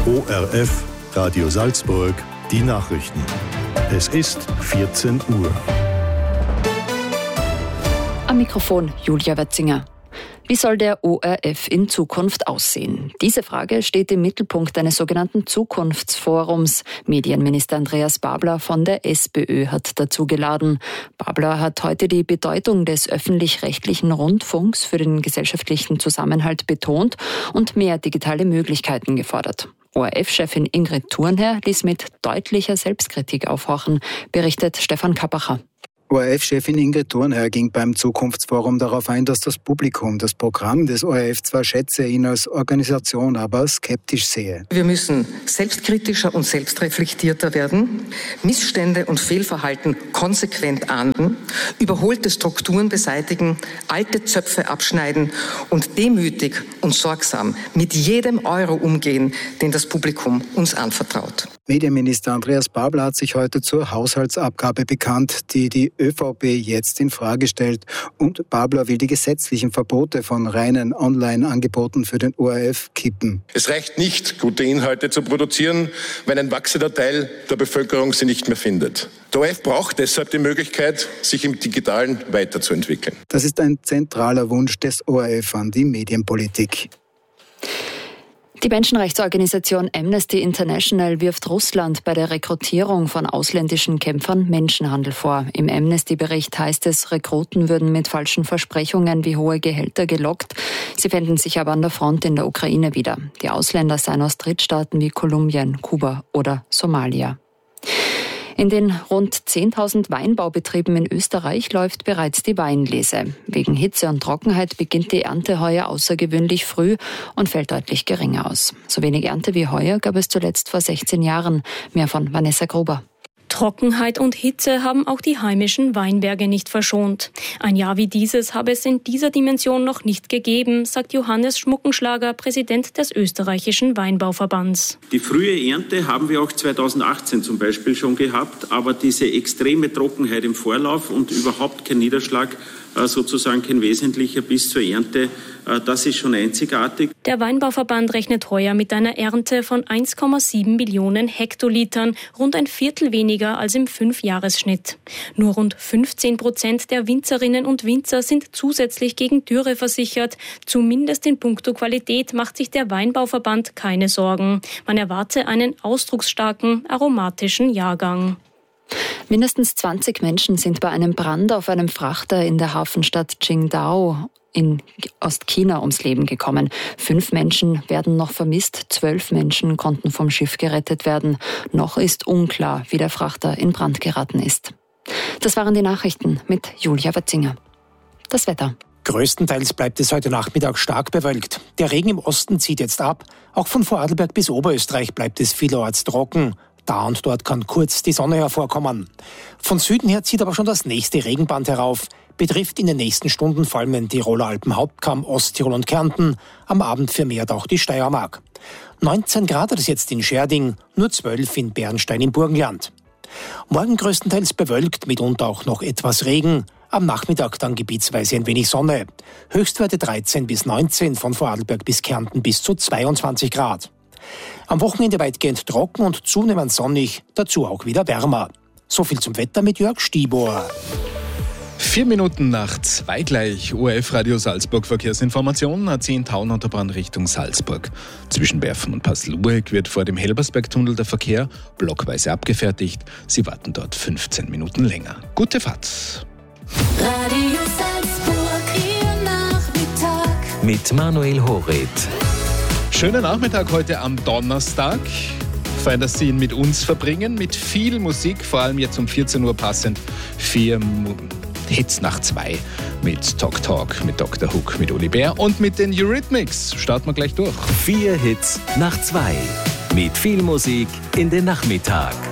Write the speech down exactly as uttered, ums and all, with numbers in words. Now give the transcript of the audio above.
O R F, Radio Salzburg, die Nachrichten. Es ist vierzehn Uhr. Am Mikrofon Julia Wetzinger. Wie soll der O R F in Zukunft aussehen? Diese Frage steht im Mittelpunkt eines sogenannten Zukunftsforums. Medienminister Andreas Babler von der SPÖ hat dazu geladen. Babler hat heute die Bedeutung des öffentlich-rechtlichen Rundfunks für den gesellschaftlichen Zusammenhalt betont und mehr digitale Möglichkeiten gefordert. O R F-Chefin Ingrid Thurnherr ließ mit deutlicher Selbstkritik aufhorchen, berichtet Stefan Kappacher. O R F-Chefin Ingrid Thurnherr ging beim Zukunftsforum darauf ein, dass das Publikum das Programm des O R F zwar schätze, ihn als Organisation aber skeptisch sehe. Wir müssen selbstkritischer und selbstreflektierter werden, Missstände und Fehlverhalten konsequent ahnden, überholte Strukturen beseitigen, alte Zöpfe abschneiden und demütig und sorgsam mit jedem Euro umgehen, den das Publikum uns anvertraut. Medienminister Andreas Babler hat sich heute zur Haushaltsabgabe bekannt, die die ÖVP jetzt in Frage stellt. Und Babler will die gesetzlichen Verbote von reinen Online-Angeboten für den O R F kippen. Es reicht nicht, gute Inhalte zu produzieren, wenn ein wachsender Teil der Bevölkerung sie nicht mehr findet. Der O R F braucht deshalb die Möglichkeit, sich im Digitalen weiterzuentwickeln. Das ist ein zentraler Wunsch des O R F an die Medienpolitik. Die Menschenrechtsorganisation Amnesty International wirft Russland bei der Rekrutierung von ausländischen Kämpfern Menschenhandel vor. Im Amnesty-Bericht heißt es, Rekruten würden mit falschen Versprechungen wie hohe Gehälter gelockt. Sie fänden sich aber an der Front in der Ukraine wieder. Die Ausländer seien aus Drittstaaten wie Kolumbien, Kuba oder Somalia. In den rund zehntausend Weinbaubetrieben in Österreich läuft bereits die Weinlese. Wegen Hitze und Trockenheit beginnt die Ernte heuer außergewöhnlich früh und fällt deutlich geringer aus. So wenig Ernte wie heuer gab es zuletzt vor sechzehn Jahren. Mehr von Vanessa Gruber. Trockenheit und Hitze haben auch die heimischen Weinberge nicht verschont. Ein Jahr wie dieses habe es in dieser Dimension noch nicht gegeben, sagt Johannes Schmuckenschlager, Präsident des österreichischen Weinbauverbands. Die frühe Ernte haben wir auch zweitausendachtzehn zum Beispiel schon gehabt, aber diese extreme Trockenheit im Vorlauf und überhaupt kein Niederschlag, sozusagen kein wesentlicher bis zur Ernte, das ist schon einzigartig. Der Weinbauverband rechnet heuer mit einer Ernte von eins Komma sieben Millionen Hektolitern, rund ein Viertel weniger als im Fünfjahresschnitt. Nur rund fünfzehn Prozent der Winzerinnen und Winzer sind zusätzlich gegen Dürre versichert. Zumindest in puncto Qualität macht sich der Weinbauverband keine Sorgen. Man erwarte einen ausdrucksstarken, aromatischen Jahrgang. Mindestens zwanzig Menschen sind bei einem Brand auf einem Frachter in der Hafenstadt Qingdao in Ostchina ums Leben gekommen. Fünf Menschen werden noch vermisst, zwölf Menschen konnten vom Schiff gerettet werden. Noch ist unklar, wie der Frachter in Brand geraten ist. Das waren die Nachrichten mit Julia Wetzinger. Das Wetter. Größtenteils bleibt es heute Nachmittag stark bewölkt. Der Regen im Osten zieht jetzt ab. Auch von Vorarlberg bis Oberösterreich bleibt es vielerorts trocken. Da und dort kann kurz die Sonne hervorkommen. Von Süden her zieht aber schon das nächste Regenband herauf. Betrifft in den nächsten Stunden vor allem den Tiroler Alpenhauptkamm, Osttirol und Kärnten. Am Abend vermehrt auch die Steiermark. neunzehn Grad hat es jetzt in Scherding, nur zwölf in Bernstein im Burgenland. Morgen größtenteils bewölkt, mitunter auch noch etwas Regen. Am Nachmittag dann gebietsweise ein wenig Sonne. Höchstwerte dreizehn bis neunzehn, von Vorarlberg bis Kärnten bis zu zweiundzwanzig Grad. Am Wochenende weitgehend trocken und zunehmend sonnig, dazu auch wieder wärmer. So viel zum Wetter mit Jörg Stibor. Vier Minuten nach zwei gleich. O R F Radio Salzburg Verkehrsinformationen. A zehn Taunuterbahn Richtung Salzburg. Zwischen Berfen und Paslueck wird vor dem Helbersbergtunnel der Verkehr blockweise abgefertigt. Sie warten dort fünfzehn Minuten länger. Gute Fahrt. Radio Salzburg, Ihr Nachmittag. Mit Manuel Horet. Schönen Nachmittag heute am Donnerstag. Fein, dass Sie ihn mit uns verbringen, mit viel Musik, vor allem jetzt um vierzehn Uhr passend. Vier Mu- Hits nach zwei mit Talk Talk, mit Doktor Hook, mit Uli Bär und mit den Eurythmics. Starten wir gleich durch. Vier Hits nach zwei. Mit viel Musik in den Nachmittag.